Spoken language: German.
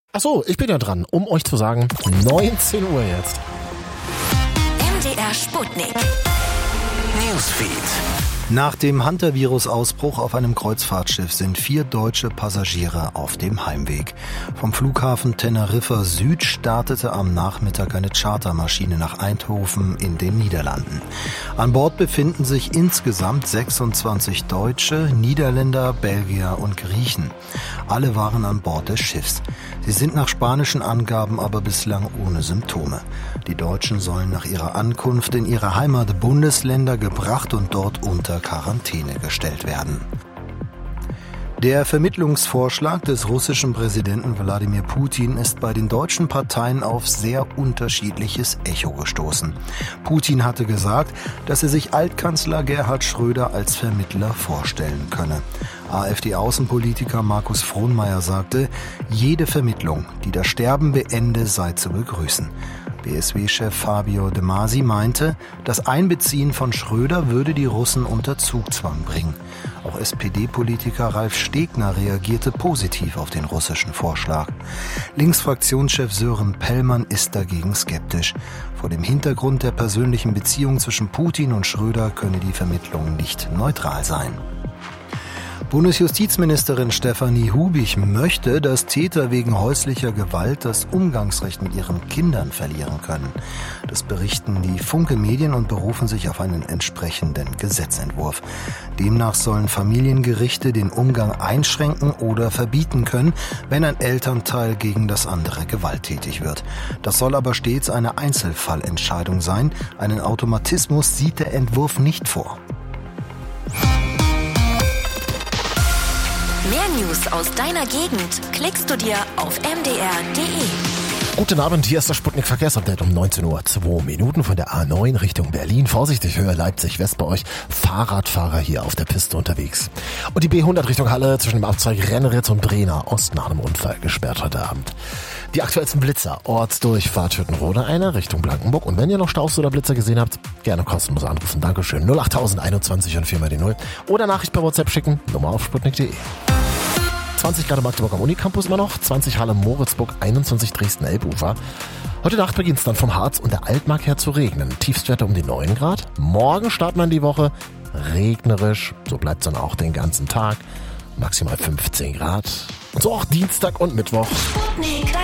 Ach so, ich bin ja dran, um euch zu sagen, 19 Uhr jetzt. MDR Sputnik. Newsfeed. Nach dem Hantavirus-Ausbruch auf einem Kreuzfahrtschiff sind 4 deutsche Passagiere auf dem Heimweg. Vom Flughafen Teneriffa Süd startete am Nachmittag eine Chartermaschine nach Eindhoven in den Niederlanden. An Bord befinden sich insgesamt 26 Deutsche, Niederländer, Belgier und Griechen. Alle waren an Bord des Schiffs. Sie sind nach spanischen Angaben aber bislang ohne Symptome. Die Deutschen sollen nach ihrer Ankunft in ihre Heimatbundesländer gebracht und dort unter Quarantäne gestellt werden. Der Vermittlungsvorschlag des russischen Präsidenten Wladimir Putin ist bei den deutschen Parteien auf sehr unterschiedliches Echo gestoßen. Putin hatte gesagt, dass er sich Altkanzler Gerhard Schröder als Vermittler vorstellen könne. AfD-Außenpolitiker Markus Frohnmayer sagte, jede Vermittlung, die das Sterben beende, sei zu begrüßen. BSW-Chef Fabio De Masi meinte, das Einbeziehen von Schröder würde die Russen unter Zugzwang bringen. Auch SPD-Politiker Ralf Stegner reagierte positiv auf den russischen Vorschlag. Linksfraktionschef Sören Pellmann ist dagegen skeptisch. Vor dem Hintergrund der persönlichen Beziehung zwischen Putin und Schröder könne die Vermittlung nicht neutral sein. Bundesjustizministerin Stefanie Hubich möchte, dass Täter wegen häuslicher Gewalt das Umgangsrecht mit ihren Kindern verlieren können. Das berichten die Funke Medien und berufen sich auf einen entsprechenden Gesetzentwurf. Demnach sollen Familiengerichte den Umgang einschränken oder verbieten können, wenn ein Elternteil gegen das andere gewalttätig wird. Das soll aber stets eine Einzelfallentscheidung sein. Einen Automatismus sieht der Entwurf nicht vor. Mehr News aus deiner Gegend klickst du dir auf mdr.de. Guten Abend, hier ist das Sputnik Verkehrsupdate um 19 Uhr. 2 Minuten von der A9 Richtung Berlin. Vorsichtig, Höhe Leipzig West bei euch. Fahrradfahrer hier auf der Piste unterwegs. Und die B100 Richtung Halle zwischen dem Abzweig Renneritz und Brenner Ost nach einem Unfall gesperrt heute Abend. Die aktuellsten Blitzer, Ortsdurchfahrt Hüttenrode eine Richtung Blankenburg. Und wenn ihr noch Staus oder Blitzer gesehen habt, gerne kostenlos anrufen. Dankeschön. 08021 und 4 mal die 0. Oder Nachricht per WhatsApp schicken. Nummer auf sputnik.de. 20 Grad Magdeburg am Unicampus immer noch, 20 Halle Moritzburg, 21 Dresden Elbufer. Heute Nacht beginnt es dann vom Harz und der Altmark her zu regnen. Tiefstwerte um die 9 Grad. Morgen startet man die Woche regnerisch, so bleibt es dann auch den ganzen Tag. Maximal 15 Grad. Und so auch Dienstag und Mittwoch. Sputnik.